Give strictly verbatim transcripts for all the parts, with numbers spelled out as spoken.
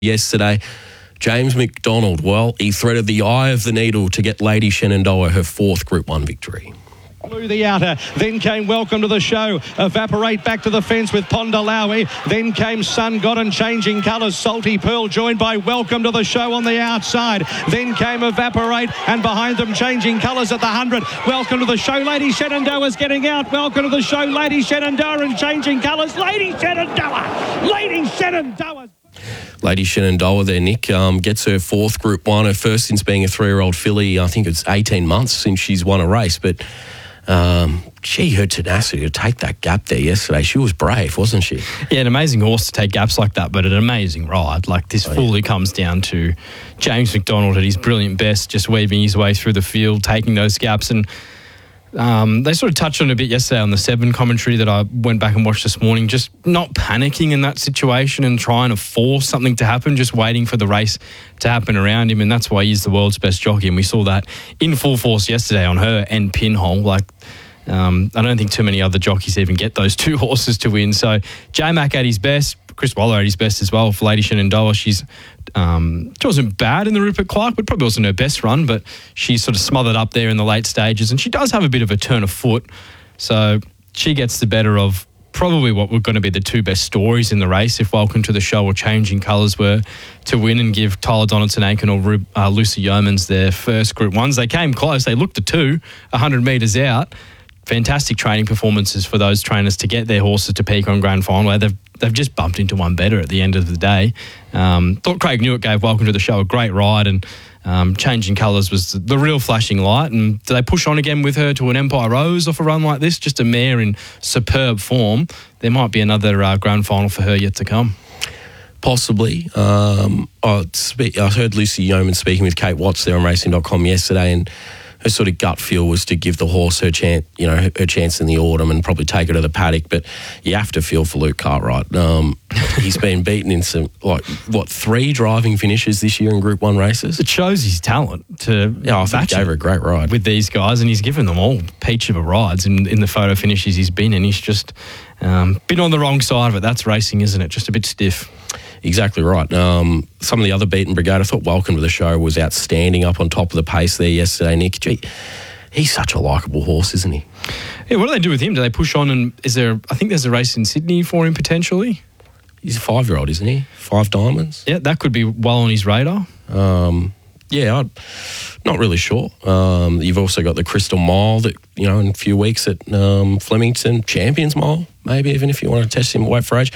Yesterday, James McDonald, well, he threaded the eye of the needle to get Lady Shenandoah her fourth Group one victory. Blew the outer, then came Welcome to the Show, Evaporate back to the fence with Pondalawi, then came Sun God and Changing Colours, Salty Pearl joined by Welcome to the Show on the outside, then came Evaporate and behind them Changing Colours at the one hundred. Welcome to the Show, Lady Shenandoah's getting out, Welcome to the Show, Lady Shenandoah and Changing Colours, Lady Shenandoah, Lady Shenandoah. Lady Shenandoah there, Nick, um, gets her fourth Group one, her first since being a three-year-old filly. I think it's eighteen months since she's won a race, but um, gee, her tenacity to take that gap there yesterday. She was brave, wasn't she? Yeah, an amazing horse to take gaps like that, but an amazing ride. Like this oh, fully yeah. comes down to James McDonald at his brilliant best, just weaving his way through the field, taking those gaps. And Um, they sort of touched on it a bit yesterday on the Seven commentary that I went back and watched this morning, just not panicking in that situation and trying to force something to happen, just waiting for the race to happen around him, and that's why he's the world's best jockey, and we saw that in full force yesterday on her and Pinhole. Like, um, I don't think too many other jockeys even get those two horses to win. So J-Mac at his best, Chris Waller at his best as well for Lady Shenandoah. She's Um, she wasn't bad in the Rupert Clarke, but probably wasn't her best run, but she sort of smothered up there in the late stages, and she does have a bit of a turn of foot, so she gets the better of probably what were going to be the two best stories in the race if Welcome to the Show or Changing Colours were to win and give Tyler Donaldson Aiken or uh, Lucy Yeomans their first Group ones. They came close. They looked at two, one hundred metres out. Fantastic training performances for those trainers to get their horses to peak on grand final. They've they've just bumped into one better at the end of the day. Um, thought Craig Newitt gave Welcome to the Show a great ride, and um, Changing Colours was the, the real flashing light. And do they push on again with her to an Empire Rose off a run like this? Just a mare in superb form. There might be another uh, grand final for her yet to come. Possibly. Um, I, spe- I heard Lucy Yeoman speaking with Kate Watts there on racing dot com yesterday, and her sort of gut feel was to give the horse her chance, you know, her, her chance in the autumn and probably take her to the paddock. But you have to feel for Luke Cartwright. Um, he's been beaten in some, like, what, three driving finishes this year in Group one races? It shows his talent to yeah, I think he gave her a great ride with these guys, and he's given them all peach of a rides in, in the photo finishes he's been in. He's just um, been on the wrong side of it. That's racing, isn't it? Just a bit stiff. Exactly right. Um, some of the other beaten brigade, I thought Welcome to the Show was outstanding up on top of the pace there yesterday, Nick. Gee, he's such a likeable horse, isn't he? Yeah, what do they do with him? Do they push on, and is there, I think there's a race in Sydney for him potentially? He's a five-year-old, isn't he? Five Diamonds? Yeah, that could be well on his radar. Um, yeah, I'm not really sure. Um, you've also got the Crystal Mile that, you know, in a few weeks at um, Flemington, Champions Mile, maybe even if you want to test him, wait for age.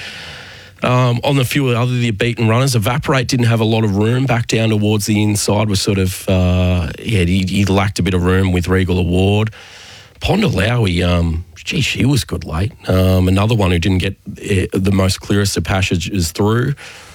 Um, on the few other the beaten runners, Evaporate didn't have a lot of room back down towards the inside. Was sort of uh, yeah, he, he lacked a bit of room with Regal Award. Pondalawi, um, gee, she was good late. Um, another one who didn't get uh, the most clearest of passages through.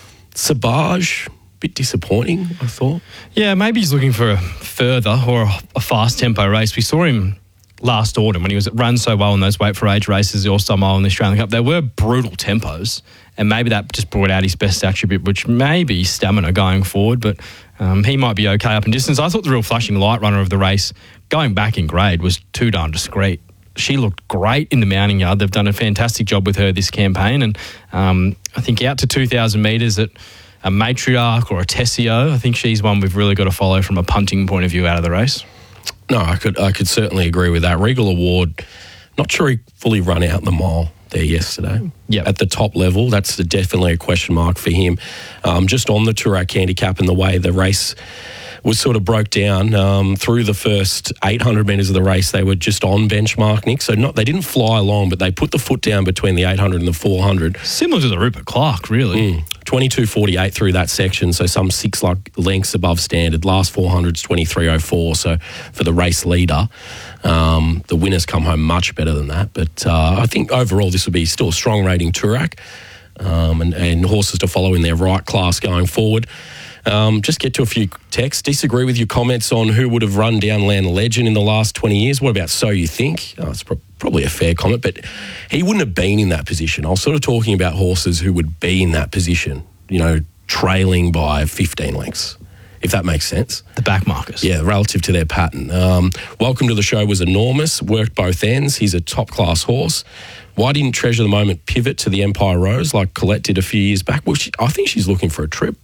Sabaj, bit disappointing, I thought. Yeah, maybe he's looking for a further or a, a fast tempo race. We saw him last autumn when he was run so well in those wait for age races, the All-Star Mile and the Australian Cup. They were brutal tempos, and maybe that just brought out his best attribute, which may be stamina going forward, but um, he might be okay up in distance. I thought the real flashing light runner of the race, going back in grade, was too darn discreet. She looked great in the mounting yard. They've done a fantastic job with her this campaign, and um, I think out to two thousand metres at a Matriarch or a Tessio, I think she's one we've really got to follow from a punting point of view out of the race. No, I could I could certainly agree with that. Regal Award, not sure he fully run out the mile there yesterday. Yep. At the top level, that's definitely a question mark for him. Um, just on the Toorak handicap and the way the race was sort of broke down um, through the first eight hundred metres of the race, they were just on benchmark, Nick. So not they didn't fly along, but they put the foot down between the eight hundred and the four hundred. Similar to the Rupert Clarke, really. Mm. twenty-two forty-eight through that section, so some six like lengths above standard. Last four hundred's twenty-three oh four, so for the race leader, um, the winners come home much better than that. But uh, I think overall this would be still a strong rating Toorak, um, and, and horses to follow in their right class going forward. Um, just get to a few texts. Disagree with your comments on who would have run down Land Legend in the last twenty years. What about So You Think? Oh, it's pro- probably a fair comment, but he wouldn't have been in that position. I was sort of talking about horses who would be in that position, you know, trailing by fifteen lengths, if that makes sense. The back markers. Yeah, relative to their pattern. Um, Welcome to the Show was enormous, worked both ends. He's a top-class horse. Why didn't Treasure the Moment pivot to the Empire Rose like Colette did a few years back? Well, she, I think she's looking for a trip.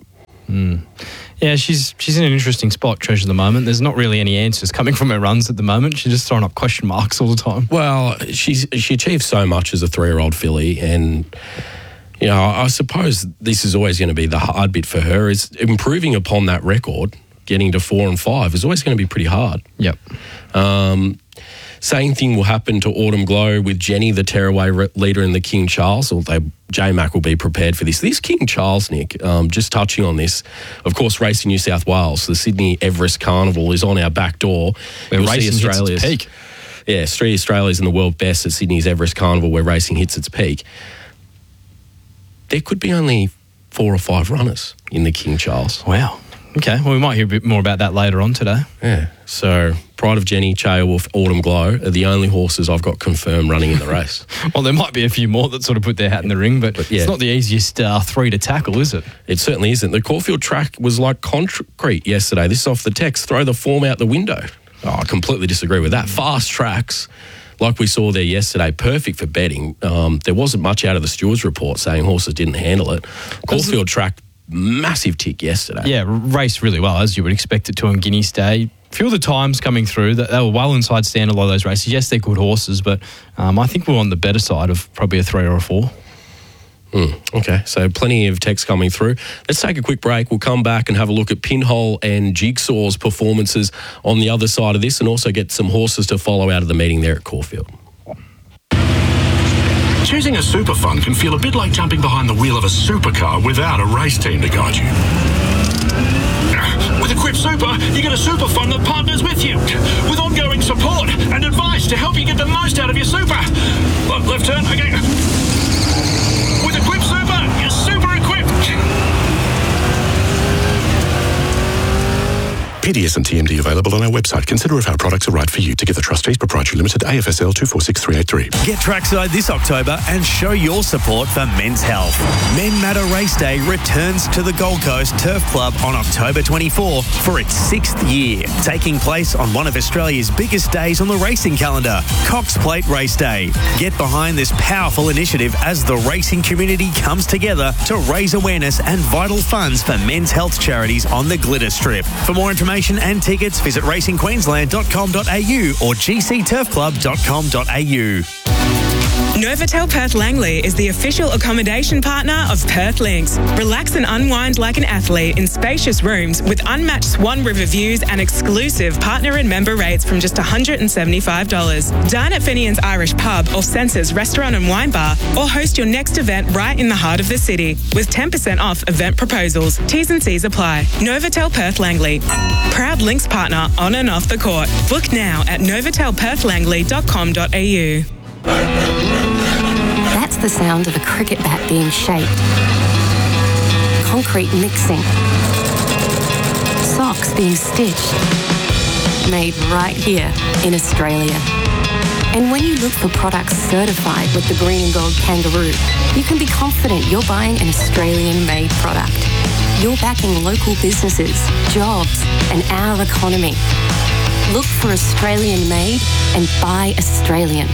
Mm. Yeah, she's she's in an interesting spot, Treasure, at the moment. There's not really any answers coming from her runs at the moment. She's just throwing up question marks all the time. Well, she's she achieved so much as a three-year-old filly, and you know, I suppose this is always going to be the hard bit for her, is improving upon that record. Getting to four and five is always going to be pretty hard. Yep. Um, same thing will happen to Autumn Glow with Jenny, the tearaway re- leader in the King Charles, although J-Mac will be prepared for this. This King Charles, Nick, um, just touching on this, of course, Racing New South Wales, the Sydney Everest Carnival is on our back door. Where You'll racing see hits its peak. Yeah, three Australia's in the world best at Sydney's Everest Carnival where racing hits its peak. There could be only four or five runners in the King Charles. Wow. Okay, well, we might hear a bit more about that later on today. Yeah, so Pride of Jenny, Cheowolf, Autumn Glow are the only horses I've got confirmed running in the race. Well, there might be a few more that sort of put their hat in the ring, but, but yeah. It's not the easiest uh, three to tackle, is it? It certainly isn't. The Caulfield track was like concrete yesterday. This is off the text. Throw the form out the window. Oh, I completely disagree with that. Fast tracks, like we saw there yesterday, perfect for betting. Um, there wasn't much out of the stewards report saying horses didn't handle it. Caulfield track, massive tick yesterday. Yeah, raced really well, as you would expect it to on Guineas Day. A few of the times coming through, that they were well inside stand a lot of those races. Yes, they're good horses, but um, I think we're on the better side of probably a three or a four. Mm, okay, so plenty of text coming through. Let's take a quick break. We'll come back and have a look at Pinhole and Jigsaw's performances on the other side of this, and also get some horses to follow out of the meeting there at Caulfield. Choosing a super fund can feel a bit like jumping behind the wheel of a supercar without a race team to guide you. With Equip Super, you get a super fund that partners with you, with ongoing support and advice to help you get the most out of your super. Look, left turn, okay. With Equip Super, you're super equipped. P D S and T M D available on our website. Consider if our products are right for you. Together Trustees Proprietary Limited, A F S L two four six three eight three. Get trackside this October and show your support for Men's Health. Men Matter Race Day returns to the Gold Coast Turf Club on October twenty-fourth for its sixth year, taking place on one of Australia's biggest days on the racing calendar, Cox Plate Race Day. Get behind this powerful initiative as the racing community comes together to raise awareness and vital funds for men's health charities on the Glitter Strip. For more information and tickets, visit racing queensland dot com dot a u or g c turf club dot com dot a u. Novotel Perth Langley is the official accommodation partner of Perth Links. Relax and unwind like an athlete in spacious rooms with unmatched Swan River views and exclusive partner and member rates from just one hundred seventy-five dollars. Dine at Fenian's Irish Pub or Senses Restaurant and Wine Bar, or host your next event right in the heart of the city with ten percent off event proposals. T's and C's apply. Novotel Perth Langley. Proud Links partner on and off the court. Book now at novotel perth langley dot com dot a u. That's the sound of a cricket bat being shaped. Concrete mixing. Socks being stitched. Made right here in Australia. And when you look for products certified with the Green and Gold Kangaroo, you can be confident you're buying an Australian-made product. You're backing local businesses, jobs, and our economy. Look for Australian-made and buy Australian.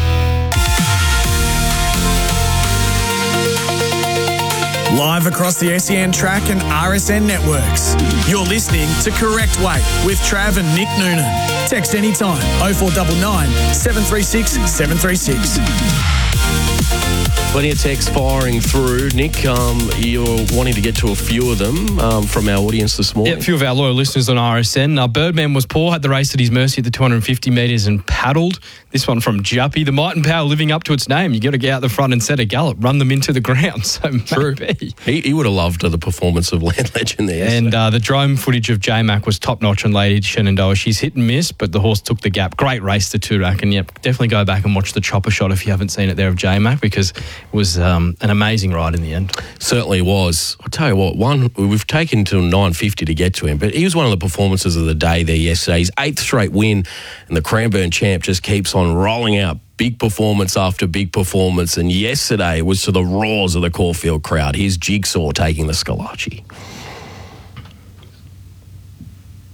Live across the S E N track and R S N networks. You're listening to Correct Weight with Trav and Nick Noonan. Text anytime oh four nine nine, seven three six, seven three six. Plenty of text firing through. Nick, um, you're wanting to get to a few of them um, from our audience this morning. Yeah, a few of our loyal listeners on R S N. Uh, Birdman was poor, had the race at his mercy at the two hundred fifty metres and paddled. This one from Juppy. The might and power living up to its name. You got to get out the front and set a gallop, run them into the ground. So True. Maybe. He, he would have loved the performance of Land Legend there. And uh, the drone footage of J-Mac was top-notch on Lady Shenandoah. She's hit and miss, but the horse took the gap. Great race, the Toorak. And, yep, definitely go back and watch the chopper shot if you haven't seen it there of J-Mac, because it was um, an amazing ride in the end. Certainly was. I'll tell you what, one we've taken to nine fifty to get to him, but he was one of the performances of the day there yesterday. His eighth straight win, and the Cranbourne champ just keeps on rolling out big performance after big performance, and yesterday was to the roars of the Caulfield crowd. Here's Jigsaw taking the Scalacci.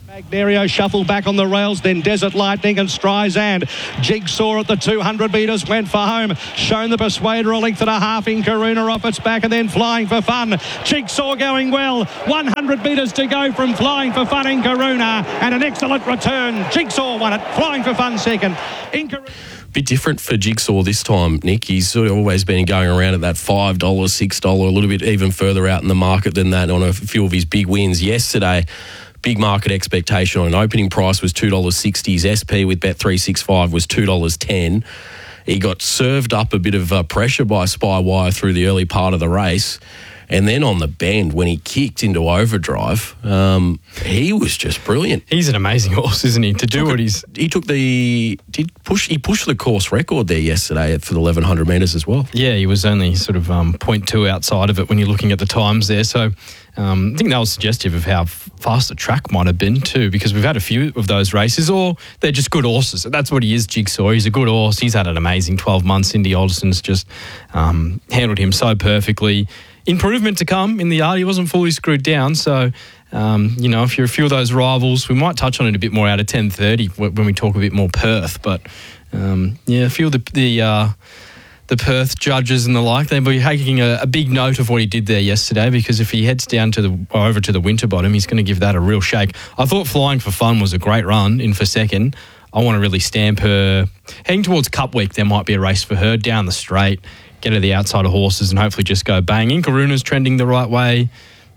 Magnerio shuffled back on the rails, then Desert Lightning and Streisand. Jigsaw at the two hundred metres went for home. Shown the Persuader a length and a half in Karuna off its back and then Flying for Fun. Jigsaw going well. one hundred metres to go from Flying for Fun in Karuna and an excellent return. Jigsaw won it. Flying for Fun second. In Karuna. Bit different for Jigsaw this time, Nick. He's sort of always been going around at that five dollars, six dollars, a little bit even further out in the market than that on a few of his big wins. Yesterday, big market expectation on an opening price was two dollars sixty. His S P with Bet three sixty-five was two dollars ten. He got served up a bit of uh, pressure by Spywire through the early part of the race. And then on the bend, when he kicked into overdrive, um, he was just brilliant. He's an amazing horse, isn't he? To do took what a, he's... He took the... Did push? He pushed the course record there yesterday for the eleven hundred metres as well. Yeah, he was only sort of um, zero point two outside of it when you're looking at the times there. So um, I think that was suggestive of how fast the track might have been too, because we've had a few of those races, or they're just good horses. That's what he is, Jigsaw. He's a good horse. He's had an amazing twelve months. Cindy Alderson's just um, handled him so perfectly. Improvement to come in the yard. He wasn't fully screwed down. So, um, you know, if you're a few of those rivals, we might touch on it a bit more out of ten thirty when we talk a bit more Perth. But, um, yeah, a few of the the, uh, the Perth judges and the like, they'll be taking a, a big note of what he did there yesterday, because if he heads down to the over to the Winterbottom, he's going to give that a real shake. I thought Flying for Fun was a great run in for second. I want to really stamp her. Heading towards Cup Week, there might be a race for her down the straight. Get her the outside of horses and hopefully just go bang. Inkaruna's trending the right way.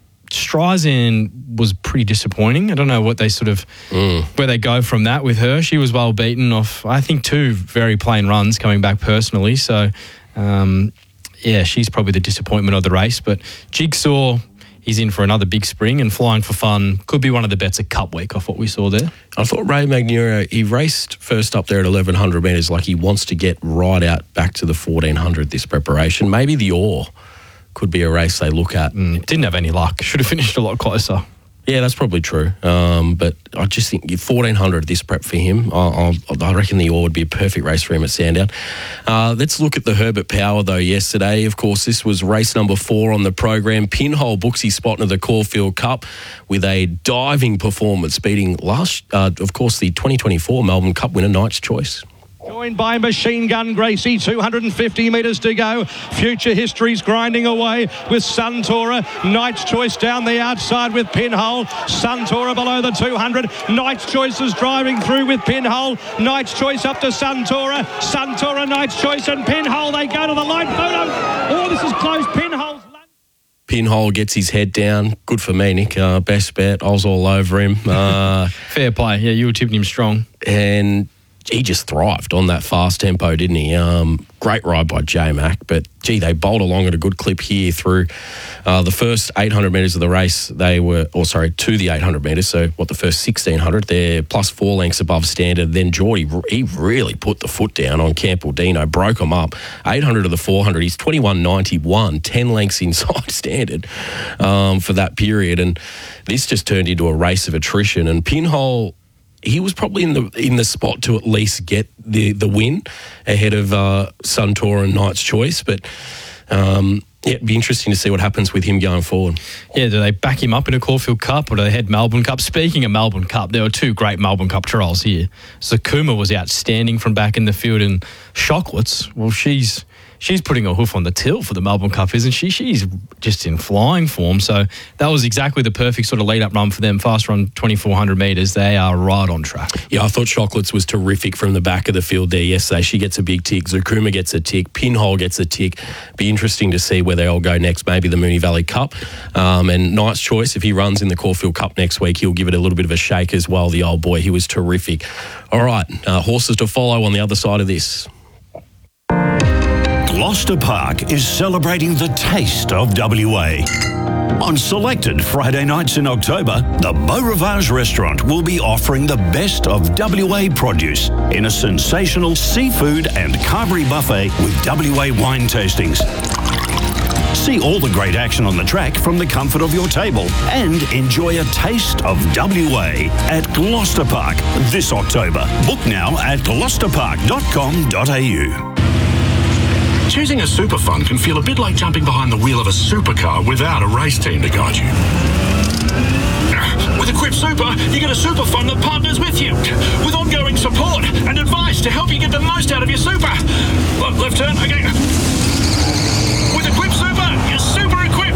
Streisand was pretty disappointing. I don't know what they sort of, mm. where they go from that with her. She was well beaten off, I think, two very plain runs coming back personally. So, um, yeah, she's probably the disappointment of the race. But Jigsaw, he's in for another big spring, and Flying for Fun could be one of the bets at Cup Week off what we saw there. I thought Ray Magnerio, he raced first up there at eleven hundred metres like he wants to get right out back to the fourteen hundred this preparation. Maybe the Ore could be a race they look at. Mm, didn't have any luck. Should have finished a lot closer. Yeah, that's probably true. Um, but I just think fourteen hundred this prep for him. I, I, I reckon the Ore would be a perfect race for him at Sandown. Uh, let's look at the Herbert Power, though, yesterday. Of course, this was race number four on the program. Pinhole books his spot into the Caulfield Cup with a diving performance, beating, last, uh, of course, the twenty twenty-four Melbourne Cup winner, Knight's Choice. Joined by Machine Gun Gracie, two hundred fifty metres to go. Future History's grinding away with Suntora. Knight's Choice down the outside with Pinhole. Suntora below the two hundred. Knight's Choice is driving through with Pinhole. Knight's Choice up to Suntora. Suntora, Knight's Choice and Pinhole. They go to the line photo. Oh, this is close. Pinhole's... Pinhole gets his head down. Good for me, Nick. Uh, best bet. I was all over him. Uh, Fair play. Yeah, you were tipping him strong. And... he just thrived on that fast tempo, didn't he? Um, great ride by J-Mac, but, gee, they bowled along at a good clip here through uh, the first eight hundred metres of the race. They were, or sorry, to the eight hundred metres, so what, the first sixteen hundred, they're plus four lengths above standard. Then Geordie, he really put the foot down on Campbell-Dino, broke them up. eight hundred to the four hundred, he's twenty-one ninety-one, ten lengths inside standard um, for that period. And this just turned into a race of attrition. And Pinhole... he was probably in the in the spot to at least get the, the win ahead of uh, Suntora and Knight's Choice. But um, yeah, it'd be interesting to see what happens with him going forward. Yeah, do they back him up in a Caulfield Cup or do they head Melbourne Cup? Speaking of Melbourne Cup, there were two great Melbourne Cup trials here. Zakuma was outstanding from back in the field, and Chocolates, well, she's... she's putting a hoof on the till for the Melbourne Cup, isn't she? She's just in flying form. So that was exactly the perfect sort of lead-up run for them. Fast run, twenty-four hundred metres. They are right on track. Yeah, I thought Chocolates was terrific from the back of the field there yesterday. She gets a big tick. Zakuma gets a tick. Pinhole gets a tick. Be interesting to see where they all go next. Maybe the Moonee Valley Cup. Um, and Knight's Choice, if he runs in the Caulfield Cup next week, he'll give it a little bit of a shake as well, the old boy. He was terrific. All right, uh, horses to follow on the other side of this. Gloucester Park is celebrating the taste of W A. On selected Friday nights in October, the Beau Rivage restaurant will be offering the best of W A produce in a sensational seafood and carvery buffet with W A wine tastings. See all the great action on the track from the comfort of your table and enjoy a taste of W A at Gloucester Park this October. Book now at gloucester park dot com dot a u. Choosing a super fund can feel a bit like jumping behind the wheel of a supercar without a race team to guide you. With Equip Super super, you get a super fund that partners with you, with ongoing support and advice to help you get the most out of your super. Look, left turn, okay. With Equip Super, you're super equipped.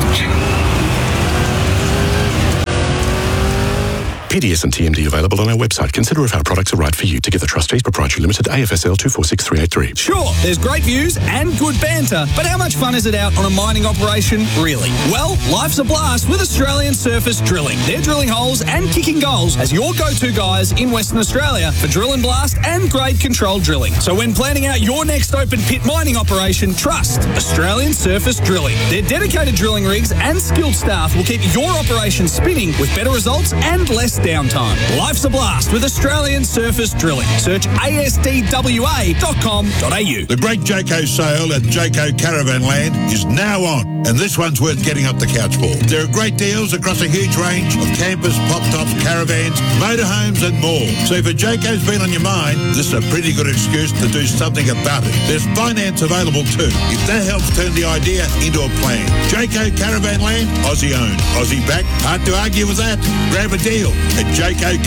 P D S and T M D available on our website. Consider if our products are right for you. Together Trustees Proprietary Limited, A F S L two four six three eight three. Sure, there's great views and good banter, but how much fun is it out on a mining operation, really? Well, life's a blast with Australian Surface Drilling. They're drilling holes and kicking goals as your go-to guys in Western Australia for drill and blast and grade control drilling. So when planning out your next open pit mining operation, trust Australian Surface Drilling. Their dedicated drilling rigs and skilled staff will keep your operation spinning with better results and less downtime. Life's a blast with Australian Surface Drilling. Search A S D W A dot com dot A U. The great Jayco sale at Jayco Caravan Land is now on, and this one's worth getting up the couch for. There are great deals across a huge range of campers, pop-tops, caravans, motorhomes and more. So if a Jayco's been on your mind, this is a pretty good excuse to do something about it. There's finance available too, if that helps turn the idea into a plan. Jayco Caravan Land, Aussie owned, Aussie backed. Hard to argue with that. Grab a deal at Jayco